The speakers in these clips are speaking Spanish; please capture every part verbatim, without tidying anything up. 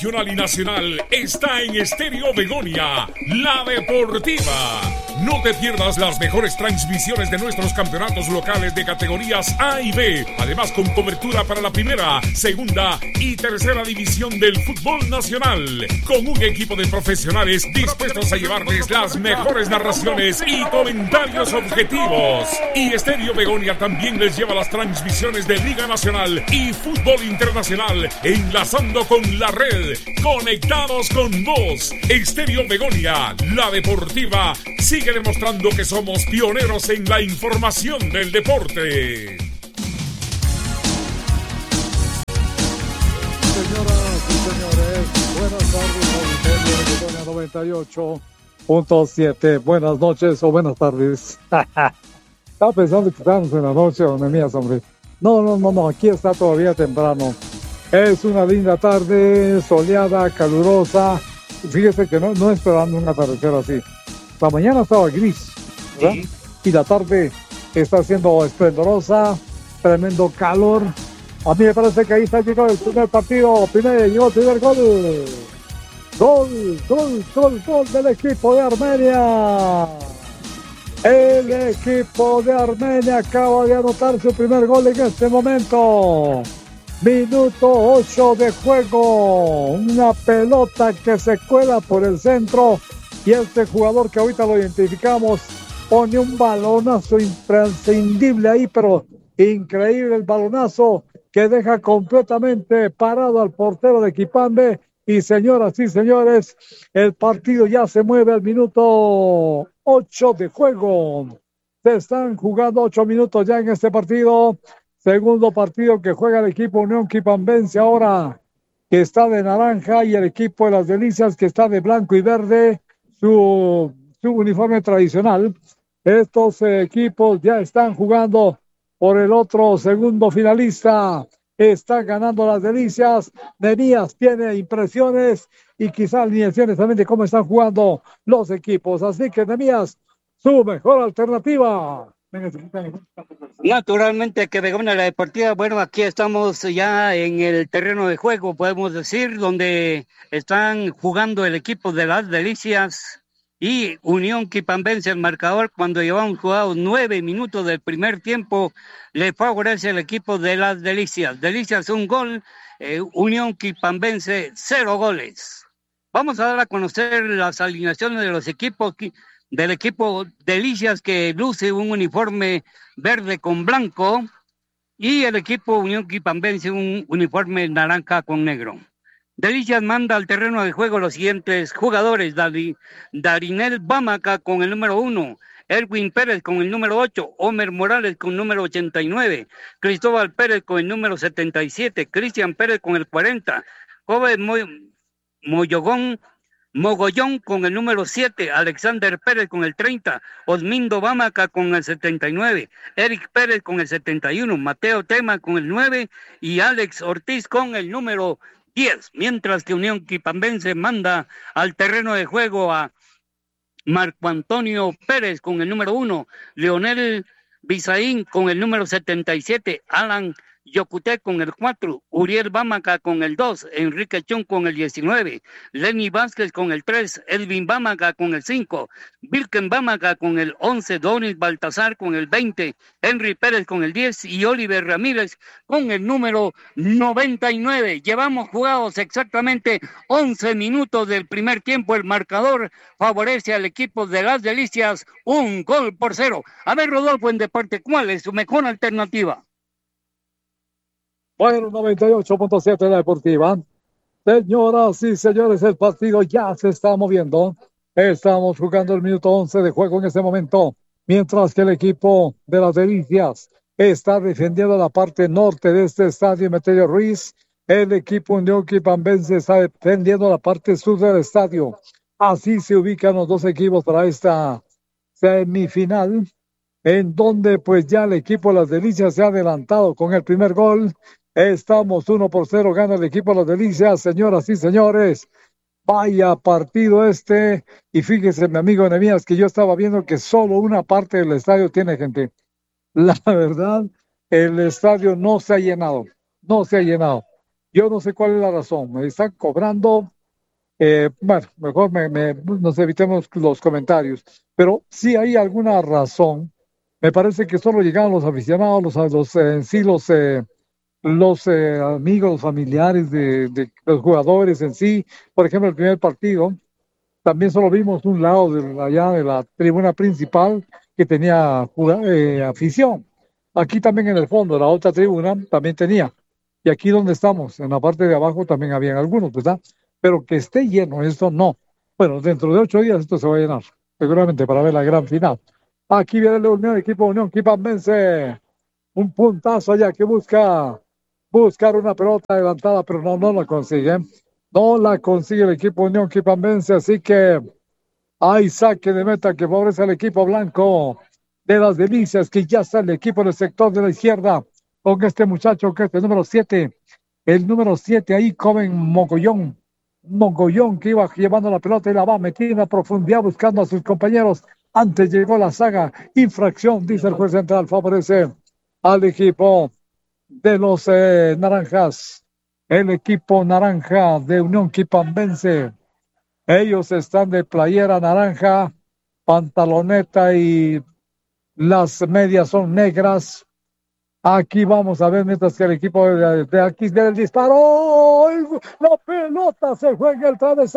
Nacional y Nacional está en Estéreo Begonia, la deportiva. No te pierdas las mejores transmisiones de nuestros campeonatos locales de categorías A y B, además con cobertura para la primera, segunda y tercera división del fútbol nacional, con un equipo de profesionales dispuestos a llevarles las mejores narraciones y comentarios objetivos. Y Estéreo Begonia también les lleva las transmisiones de Liga Nacional y Fútbol Internacional, enlazando con la red. Conectados con vos. Estéreo Begonia, la deportiva, sigue demostrando que somos pioneros en la información del deporte. Señoras y señores, buenas tardes, auditorio de Begonia noventa y ocho punto siete. Buenas noches o buenas tardes. Estaba pensando que estábamos en la noche, donde mías, hombre. No, no, no, no, aquí está todavía temprano. Es una linda tarde, soleada, calurosa. Fíjese que no, no esperando un atardecer así. La mañana estaba gris, ¿verdad? Sí. Y la tarde está siendo esplendorosa, tremendo calor. A mí me parece que ahí está llegando el primer partido. Primero llegó el primer gol. Gol, gol, gol, gol del equipo de Armenia. El equipo de Armenia acaba de anotar su primer gol en este momento. Minuto ocho de juego. Una pelota que se cuela por el centro. Y este jugador que ahorita lo identificamos pone un balonazo imprescindible ahí, pero increíble el balonazo que deja completamente parado al portero de Equipambe. Y señoras y señores, el partido ya se mueve al minuto ocho de juego. Se están jugando ocho minutos ya en este partido. Segundo partido que juega el equipo Unión Quipambense ahora, que está de naranja, y el equipo de las Delicias, que está de blanco y verde, su, su uniforme tradicional. Estos eh, equipos ya están jugando por el otro segundo finalista. Está ganando las Delicias. Nenías tiene impresiones y quizás alineaciones también de cómo están jugando los equipos. Así que Nenías, su mejor alternativa. Naturalmente que Begonia la Deportiva, bueno, aquí estamos ya en el terreno de juego, podemos decir, donde están jugando el equipo de las Delicias y Unión Quipambense. El marcador, cuando llevamos jugados nueve minutos del primer tiempo, le favorece el equipo de las Delicias. Delicias un gol, eh, Unión Quipambense cero goles. Vamos a dar a conocer las alineaciones de los equipos del equipo Delicias, que luce un uniforme verde con blanco, y el equipo Unión Quipambense un uniforme naranja con negro. Delicias manda al terreno de juego los siguientes jugadores: Dari, Darinel Bamaca con el número uno, Erwin Pérez con el número ocho, Homer Morales con el número ochenta y nueve, Cristóbal Pérez con el número setenta y siete, Cristian Pérez con el cuarenta, Joven Moy, Moyogón Mogollón con el número siete, Alexander Pérez con el treinta, Osmindo Bamaca con el setenta y nueve, Eric Pérez con el setenta y uno, Mateo Tema con el nueve y Alex Ortiz con el número diez. Mientras que Unión Quipambense manda al terreno de juego a Marco Antonio Pérez con el número uno, Leonel Bisaín con el número setenta y siete, Alan Yocuté con el cuatro, Uriel Bamaca con el dos, Enrique Chun con el diecinueve, Lenny Vázquez con el tres, Edwin Bamaca con el cinco, Virken Bamaca con el once, Donis Baltasar con el veinte, Henry Pérez con el diez y Oliver Ramírez con el número noventa y nueve. Llevamos jugados exactamente once minutos del primer tiempo. El marcador favorece al equipo de las Delicias, un gol por cero. A ver, Rodolfo, en deporte, ¿cuál es su mejor alternativa? Bueno, noventa y ocho punto siete la deportiva. Señoras y señores, el partido ya se está moviendo. Estamos jugando el minuto once de juego en este momento, mientras que el equipo de las Delicias está defendiendo la parte norte de este estadio Emeterio Ruiz. El equipo Unión Quipambense está defendiendo la parte sur del estadio. Así se ubican los dos equipos para esta semifinal, en donde pues ya el equipo de las Delicias se ha adelantado con el primer gol. Estamos uno por cero, gana el equipo de las Delicias, señoras y señores. Vaya partido este. Y fíjese, mi amigo Nehemías, que yo estaba viendo que solo una parte del estadio tiene gente. La verdad, el estadio no se ha llenado, no se ha llenado. Yo no sé cuál es la razón. Me están cobrando, eh, bueno, mejor me, me- nos evitemos los comentarios, pero si hay alguna razón, me parece que solo llegaron los aficionados, los, los eh, en sí, los, eh, los eh, amigos, familiares de, de los jugadores en sí. Por ejemplo, el primer partido, también solo vimos un lado de allá de la tribuna principal que tenía juga- eh, afición. Aquí también en el fondo, la otra tribuna también tenía. Y aquí donde estamos, en la parte de abajo también habían algunos, ¿verdad? Pero que esté lleno, esto no. Bueno, dentro de ocho días esto se va a llenar, seguramente para ver la gran final. Aquí viene el Unión, equipo Unión, vence. Un puntazo allá que busca buscar una pelota adelantada, pero no, no la consigue. No la consigue el equipo Unión Quipambense, así que hay saque de meta que favorece al equipo blanco de las Delicias, que ya está el equipo en el sector de la izquierda con este muchacho que es el número siete. El número siete ahí, Comen Mogollón. Mogollón que iba llevando la pelota y la va metiendo a profundidad buscando a sus compañeros. Antes llegó la saga. Infracción, dice el juez central, favorece al equipo de los eh, naranjas. El equipo naranja de Unión Quipambense. Ellos están de playera naranja, pantaloneta y las medias son negras. Aquí vamos a ver mientras que el equipo de, de aquí del disparo. La pelota se juega en el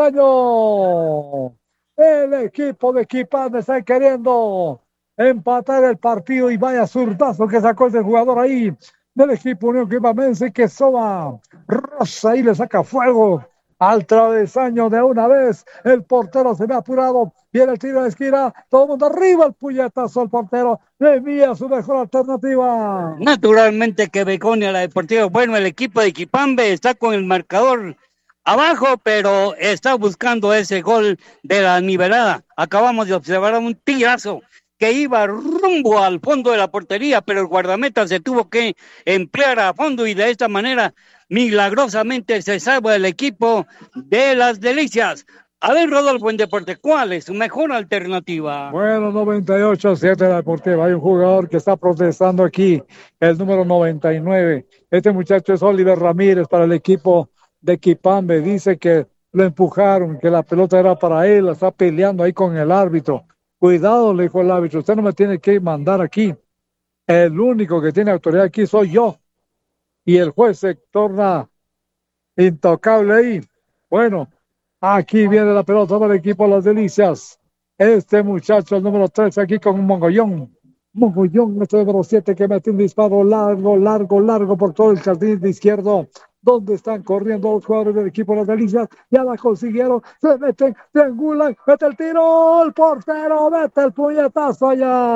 travesaño. El equipo de Quipán está queriendo empatar el partido y vaya zurdazo que sacó ese jugador ahí del equipo Unión Quipamense que soba Rosa y le saca fuego al travesaño de una vez. El portero se ve apurado. Viene el tiro de esquina. Todo el mundo arriba. El puñetazo al portero. Le envía su mejor alternativa. Naturalmente que Begonia, la Deportiva. Bueno, el equipo de Quipambe está con el marcador abajo, pero está buscando ese gol de la nivelada. Acabamos de observar un tirazo que iba rumbo al fondo de la portería, pero el guardameta se tuvo que emplear a fondo y de esta manera milagrosamente se salva el equipo de las Delicias. A ver, Rodolfo, en Deporte, ¿cuál es su mejor alternativa? Bueno, noventa y ocho siete la Deportiva. Hay un jugador que está protestando aquí, el número noventa y nueve. Este muchacho es Oliver Ramírez para el equipo de Quipambe. Dice que lo empujaron, que la pelota era para él, está peleando ahí con el árbitro. Cuidado, le dijo el árbitro, usted no me tiene que mandar aquí. El único que tiene autoridad aquí soy yo. Y el juez se torna intocable ahí. Bueno, aquí viene la pelota del equipo Las Delicias. Este muchacho, el número tres, aquí con un Mogollón. Mogollón, este número siete que mete un disparo largo, largo, largo por todo el jardín de izquierdo. ¿Dónde están corriendo los jugadores del equipo de Las Delicias? Ya la consiguieron, se meten, triangulan, mete el tiro, el portero, mete el puñetazo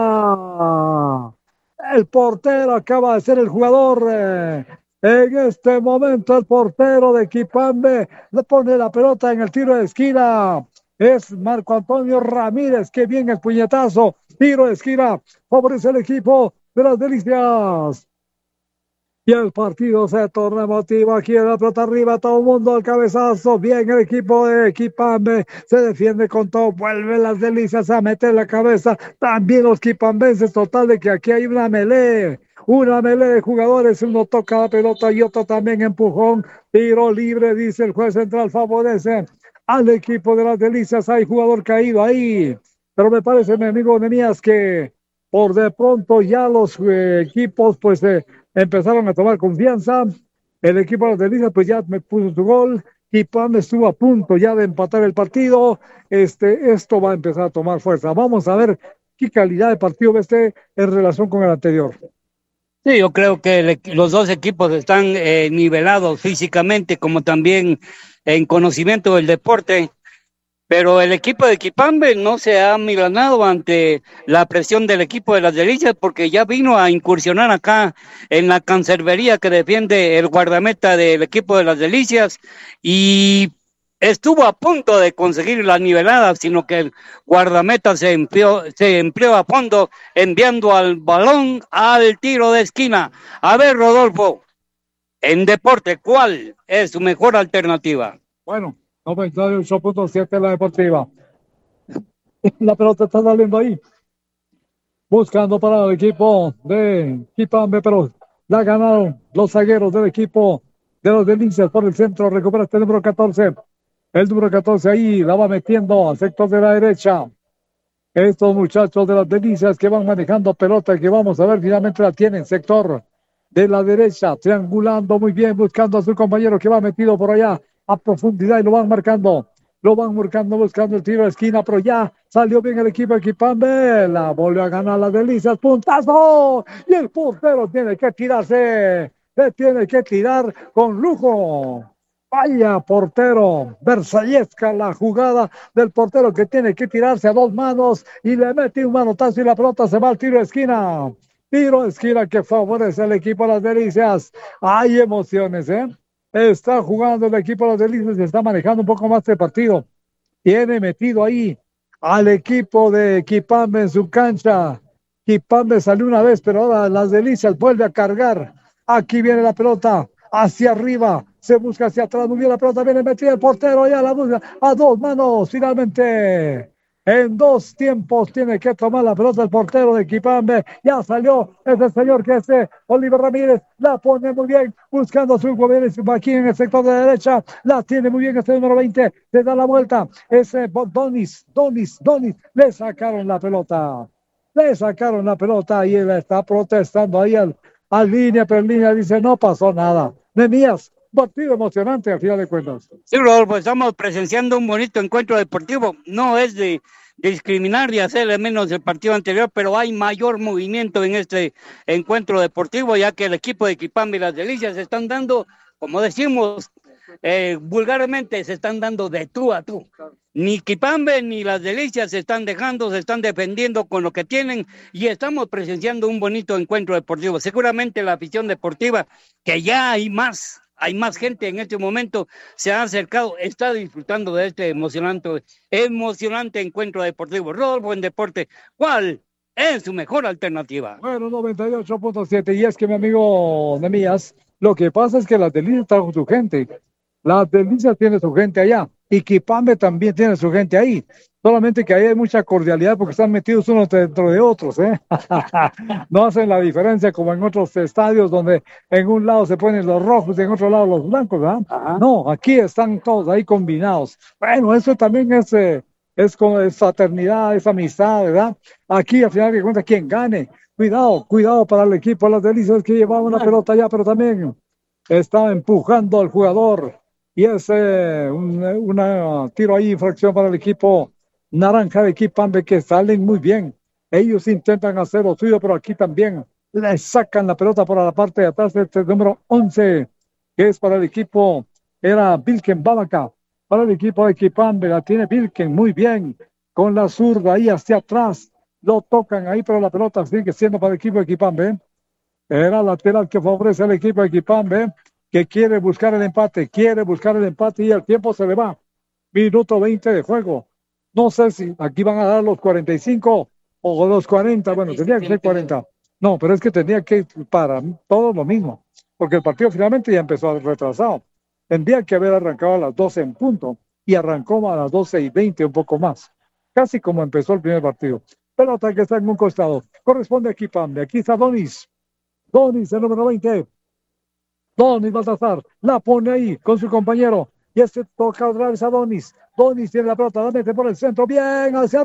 allá. El portero acaba de ser el jugador. Eh, en este momento el portero de Quipambe le pone la pelota en el tiro de esquina. Es Marco Antonio Ramírez, que bien el puñetazo. Tiro de esquina, favorece el equipo de Las Delicias. Y el partido se torna emotivo. Aquí en la pelota arriba, todo el mundo al cabezazo. Bien el equipo de Quipambe. Se defiende con todo. Vuelve Las Delicias a meter la cabeza. También los quipambenses. Total de que aquí hay una melee. Una melee de jugadores. Uno toca la pelota y otro también empujón. Tiro libre, dice el juez central. Favorece al equipo de Las Delicias. Hay jugador caído ahí. Pero me parece, mi amigo Nemías, que por de pronto ya los eh, equipos, pues... Eh, empezaron a tomar confianza. El equipo de Las Delicias pues ya me puso su gol. Quipambe estuvo a punto ya de empatar el partido. Este, esto va a empezar a tomar fuerza. Vamos a ver qué calidad de partido ve este en relación con el anterior. Sí, yo creo que el, los dos equipos están eh, nivelados físicamente como también en conocimiento del deporte. Pero el equipo de Quipambe no se ha milanado ante la presión del equipo de Las Delicias porque ya vino a incursionar acá en la cancerbería que defiende el guardameta del equipo de Las Delicias y estuvo a punto de conseguir la nivelada, sino que el guardameta se empleó, se empleó a fondo enviando al balón al tiro de esquina. A ver, Rodolfo, en deporte, ¿cuál es su mejor alternativa? Bueno, noventa y ocho punto siete la Deportiva. La pelota está saliendo ahí. Buscando para el equipo de Quipambe, pero la ganaron los zagueros del equipo de los Delicias por el centro, recupera este número catorce. El número catorce ahí la va metiendo al sector de la derecha. Estos muchachos de las Delicias que van manejando pelota, que vamos a ver, finalmente la tienen, sector de la derecha, triangulando muy bien, buscando a su compañero que va metido por allá a profundidad y lo van marcando. Lo van marcando, buscando el tiro de esquina, pero ya salió bien el equipo de Equipambe. La volvió a ganar las Delicias. ¡Puntazo! Y el portero tiene que tirarse. Se tiene que tirar con lujo. Vaya portero. Versallesca la jugada del portero que tiene que tirarse a dos manos y le mete un manotazo y la pelota se va al tiro de esquina. Tiro de esquina que favorece al equipo de las Delicias. Hay emociones, ¿eh? Está jugando el equipo de los Delicias y está manejando un poco más el partido. Tiene metido ahí al equipo de Equipambe en su cancha. Equipambe salió una vez, pero ahora las Delicias vuelve a cargar. Aquí viene la pelota hacia arriba. Se busca hacia atrás. Muy bien, la pelota viene metida el portero. Ya la busca a dos manos. Finalmente, en dos tiempos tiene que tomar la pelota el portero de Equipambe. Ya salió ese señor que es Oliver Ramírez. La pone muy bien, buscando a su gobierno aquí en el sector de la derecha. La tiene muy bien este número veinte. Le da la vuelta. Ese Donis, Donis, Donis. Le sacaron la pelota. Le sacaron la pelota y él está protestando ahí al, al línea, pero en línea dice no pasó nada. Nemías, partido emocionante al final de cuentas. Sí, Rodolfo, estamos presenciando un bonito encuentro deportivo. No es de discriminar y hacerle menos el partido anterior, pero hay mayor movimiento en este encuentro deportivo, ya que el equipo de Equipambe y las Delicias se están dando, como decimos eh, vulgarmente, se están dando de tú a tú. Ni Equipambe ni las Delicias se están dejando, se están defendiendo con lo que tienen y estamos presenciando un bonito encuentro deportivo. Seguramente la afición deportiva, que ya hay más, hay más gente en este momento, se ha acercado, está disfrutando de este emocionante, emocionante encuentro deportivo. Rodolfo en Deporte, ¿cuál es su mejor alternativa? Bueno, noventa y ocho punto siete, y es que mi amigo Nemías, lo que pasa es que las Delicias están con su gente. Las Delicias tiene su gente allá. Y Equipambe también tiene su gente ahí. Solamente que ahí hay mucha cordialidad porque están metidos unos dentro de otros, ¿eh? No hacen la diferencia como en otros estadios donde en un lado se ponen los rojos y en otro lado los blancos, ¿verdad? Ajá. No, aquí están todos ahí combinados. Bueno, eso también es, eh, es, como, es fraternidad, es amistad, ¿verdad? Aquí al final de cuentas, quien gane. Cuidado, cuidado para el equipo de las Delicias que llevaba una pelota allá, pero también está empujando al jugador. Y es eh, un una tiro ahí, infracción para el equipo naranja de Equipambe, que salen muy bien. Ellos intentan hacer lo suyo, pero aquí también le sacan la pelota por la parte de atrás. Este número once, que es para el equipo, era Vilken Babaca. Para el equipo de Equipambe, la tiene Vilken muy bien, con la zurda ahí hacia atrás. Lo tocan ahí, pero la pelota sigue siendo para el equipo de Equipambe. Era lateral que favorece al equipo de Equipambe, que quiere buscar el empate, quiere buscar el empate y el tiempo se le va. Minuto veinte de juego. No sé si aquí van a dar los cuarenta y cinco o los cuarenta. Bueno, tendría que ser cuarenta. No, pero es que tenía que para todo lo mismo, porque el partido finalmente ya empezó retrasado. Tendría que haber arrancado a las doce en punto y arrancó a las doce y veinte, un poco más. Casi como empezó el primer partido. Pelota que está en un costado. Corresponde a Equipambe. Aquí está Donis. Donis, el número veinte. Donis Baltasar la pone ahí con su compañero. Y este toca otra vez a Donis. Donis tiene la pelota, la mete por el centro. Bien, hacia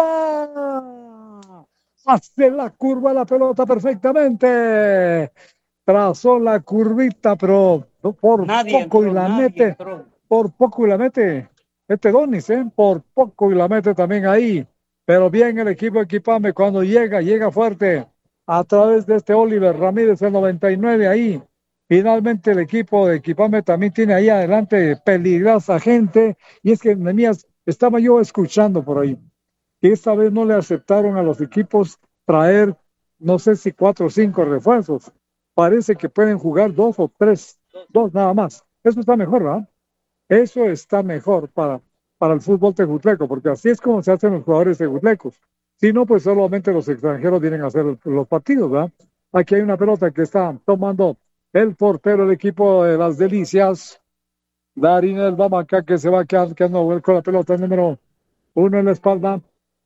arriba. Hace la curva la pelota perfectamente. Trazó la curvita, pero por nadie poco entró, y la mete. Entró. Por poco y la mete. Este Donis, ¿eh? Por poco y la mete también ahí. Pero bien el equipo de Equipambe cuando llega, llega fuerte. A través de este Oliver Ramírez, el noventa y nueve ahí. Finalmente el equipo de Equipambe también tiene ahí adelante peligrosa gente. Y es que, Nemías, estaba yo escuchando por ahí que esta vez no le aceptaron a los equipos traer, no sé si cuatro o cinco refuerzos. Parece que pueden jugar dos o tres, dos nada más. Eso está mejor, ¿verdad? Eso está mejor para, para el fútbol tejutleco, porque así es como se hacen los jugadores tejutlecos. Si no, pues solamente los extranjeros vienen a hacer los partidos, ¿verdad? Aquí hay una pelota que está tomando el portero del equipo de las Delicias, Darín El Bamaca, que se va a quedar quedando con la pelota, el número uno en la espalda.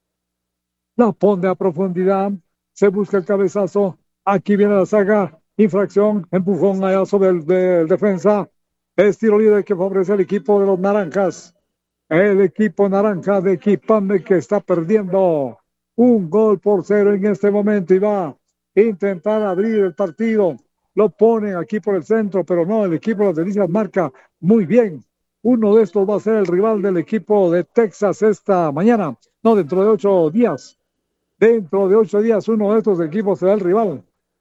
La pone a profundidad, se busca el cabezazo. Aquí viene la saga, infracción, empujón allá sobre el, de, el defensa. Es tiro libre que favorece el equipo de los naranjas. El equipo naranja de Equipame que está perdiendo un gol por cero en este momento y va a intentar abrir el partido. Lo ponen aquí por el centro, pero no, el equipo de las Delicias marca muy bien. Uno de estos va a ser el rival del equipo de Texas esta mañana. No, dentro de ocho días. Dentro de ocho días uno de estos equipos será el rival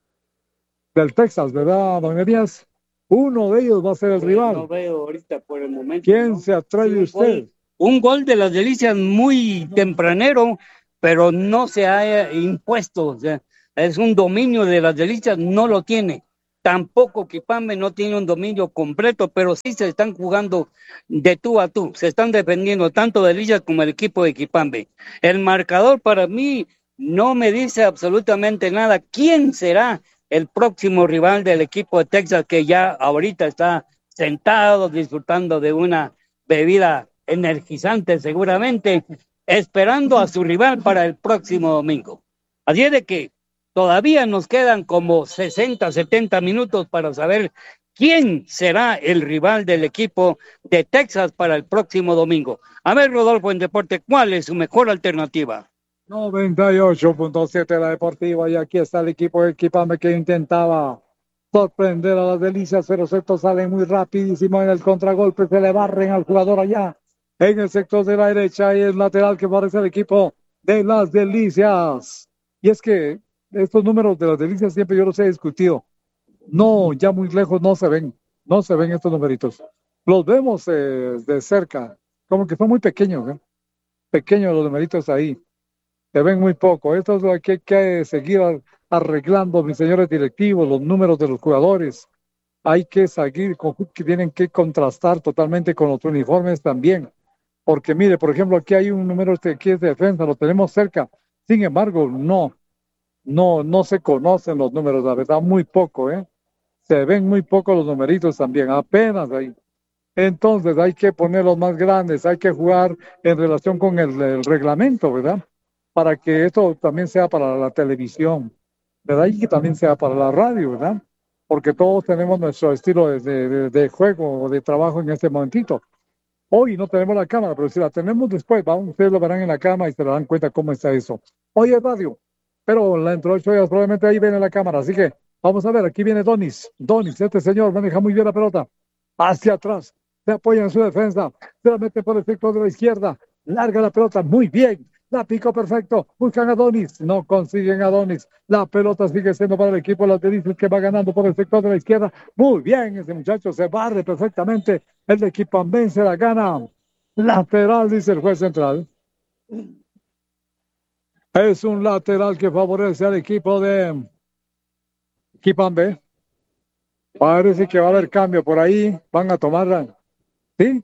del Texas, ¿verdad, don Elías? Uno de ellos va a ser el rival. No veo ahorita por el momento. ¿Quién ¿no? se atreve Sí, usted? Gol, un gol de las Delicias muy tempranero, pero no se ha impuesto. O sea, es un dominio de las Delicias, no lo tiene. Tampoco Equipame no tiene un dominio completo, pero sí se están jugando de tú a tú. Se están defendiendo tanto Delicias como el equipo de Equipame. El marcador para mí no me dice absolutamente nada. ¿Quién será el próximo rival del equipo de Texas que ya ahorita está sentado disfrutando de una bebida energizante seguramente, esperando a su rival para el próximo domingo? Así es de que todavía nos quedan como sesenta, setenta minutos para saber quién será el rival del equipo de Texas para el próximo domingo. A ver, Rodolfo, en deporte, ¿cuál es su mejor alternativa? noventa y ocho punto siete la Deportiva, y aquí está el equipo de Equipame que intentaba sorprender a las Delicias, pero estos salen muy rapidísimo en el contragolpe, se le barren al jugador allá en el sector de la derecha y el lateral que parece el equipo de las Delicias. Y es que estos números de las Delicias siempre yo los he discutido. No, ya muy lejos no se ven, no se ven estos numeritos. Los vemos eh, de cerca, como que son muy pequeños, ¿eh? Pequeños los numeritos ahí. Se ven muy poco. Esto es lo que hay que seguir arreglando, mis señores directivos, los números de los jugadores. Hay que seguir, que tienen que contrastar totalmente con los uniformes también. Porque mire, por ejemplo, aquí hay un número que aquí es de defensa, lo tenemos cerca. Sin embargo, no, no, no se conocen los números, la verdad, muy poco, ¿eh? Se ven muy poco los numeritos también, apenas ahí. Entonces hay que ponerlos más grandes, hay que jugar en relación con el, el reglamento, ¿verdad? Para que esto también sea para la televisión, ¿verdad? Y que también sea para la radio, ¿verdad? Porque todos tenemos nuestro estilo de, de, de juego o de trabajo en este momentito. Hoy no tenemos la cámara, pero si la tenemos después, vamos, ustedes lo verán en la cámara y se darán cuenta cómo está eso. Hoy es radio, pero dentro de ocho días probablemente ahí viene la cámara, así que vamos a ver, aquí viene Donis. Donis, este señor maneja muy bien la pelota. Hacia atrás, se apoya en su defensa, se la mete por el sector de la izquierda, larga la pelota, muy bien. La picó perfecto, buscan a Donis, no consiguen a Donis, la pelota sigue siendo para el equipo de las Delicias que va ganando por el sector de la izquierda, muy bien, ese muchacho se barre perfectamente, el de Equipambe se la gana, lateral dice el juez central, es un lateral que favorece al equipo de Equipambe, parece que va a haber cambio por ahí, van a tomarla, ¿sí?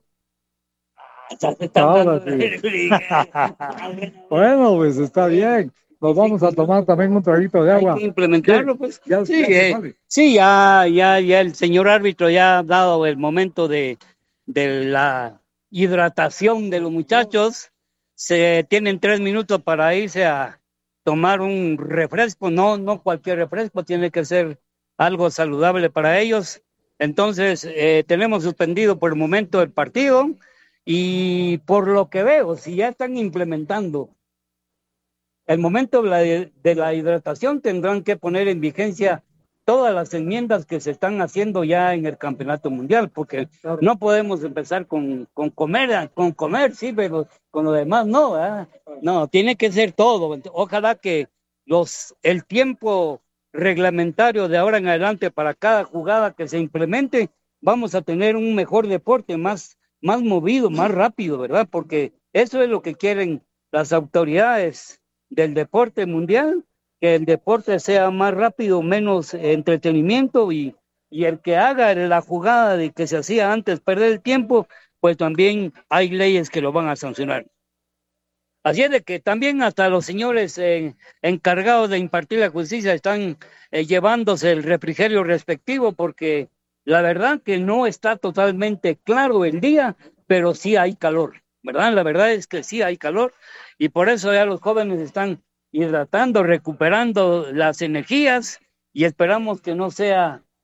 Ahora sí. Bueno, pues está bien. Nos vamos a tomar también un traguito de agua. Hay que implementarlo, pues. Ya, sí, ya, eh, sí ya, ya, ya el señor árbitro ya ha dado el momento de, de la hidratación de los muchachos. Se tienen tres minutos para irse a tomar un refresco. No, no cualquier refresco, tiene que ser algo saludable para ellos. Entonces, eh, tenemos suspendido por el momento el partido. Y por lo que veo, si ya están implementando el momento de la, de la hidratación, tendrán que poner en vigencia todas las enmiendas que se están haciendo ya en el campeonato mundial, porque claro, no podemos empezar con, con comer, con comer, sí, pero con lo demás no, ¿eh? No, tiene que ser todo. Ojalá que los el tiempo reglamentario de ahora en adelante para cada jugada que se implemente, vamos a tener un mejor deporte, más más movido, más rápido, ¿verdad? Porque eso es lo que quieren las autoridades del deporte mundial, que el deporte sea más rápido, menos entretenimiento, y, y el que haga la jugada de que se hacía antes perder el tiempo, pues también hay leyes que lo van a sancionar. Así es de que también hasta los señores eh, encargados de impartir la justicia están eh, llevándose el refrigerio respectivo, porque la verdad que no está totalmente claro el día, pero sí hay calor, ¿verdad? La verdad es que sí hay calor, y por eso ya los jóvenes están hidratando, recuperando las energías, y esperamos que no sea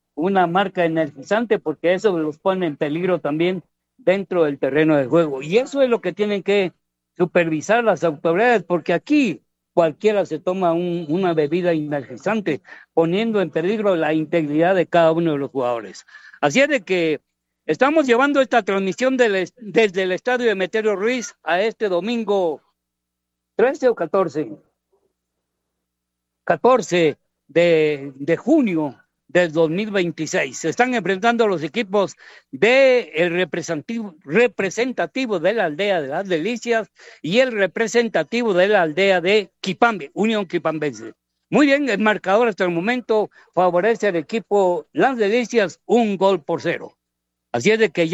una marca energizante, porque eso los pone en peligro también dentro del terreno de juego. Y eso es lo que tienen que supervisar las autoridades, porque aquí cualquiera se toma un, una bebida energizante, poniendo en peligro la integridad de cada uno de los jugadores. Así es de que estamos llevando esta transmisión del, desde el estadio de Meterio Ruiz a este domingo trece o catorce, catorce de, de junio del dos mil veintiséis. Se están enfrentando los equipos del de representativo, representativo de la aldea de Las Delicias y el representativo de la aldea de Quipambe, Unión Quipambense. Muy bien, el marcador hasta el momento favorece al equipo Las Delicias un gol por cero. Así es de que